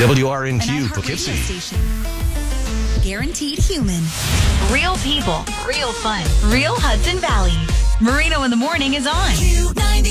WRNQ radio Poughkeepsie. station. Guaranteed human. Real people, real fun, real Hudson Valley. Marino in the Morning is on. Q90.